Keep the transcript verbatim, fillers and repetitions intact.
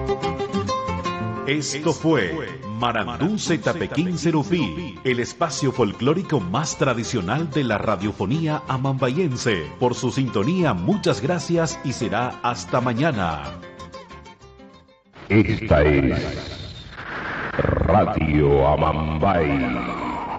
Esto fue Marandunce Tapequín Serupí, el espacio folclórico más tradicional de la radiofonía amambayense. Por su sintonía, muchas gracias y será hasta mañana. Esta es Radio Amambay.